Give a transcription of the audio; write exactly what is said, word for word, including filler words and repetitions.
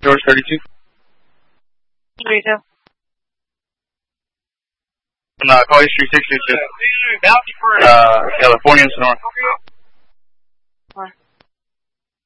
George thirty-two. thirty-two. Uh, call history six six six. Uh, California, Sonora.